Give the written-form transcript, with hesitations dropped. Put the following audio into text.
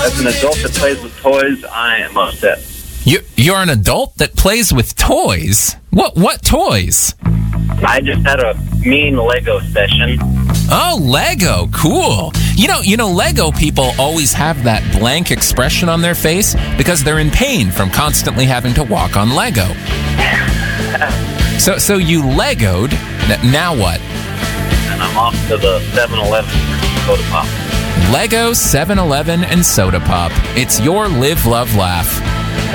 As an adult that plays with toys, I am upset. You're an adult that plays with toys? What toys? I just had a mean Lego session. Oh, Lego. Cool. You know, Lego people always have that blank expression on their face because they're in pain from constantly having to walk on Lego. So you Legoed. Now what? And I'm off to the 7-Eleven for soda pop. Lego, 7-Eleven, and soda pop. It's your live, love, laugh.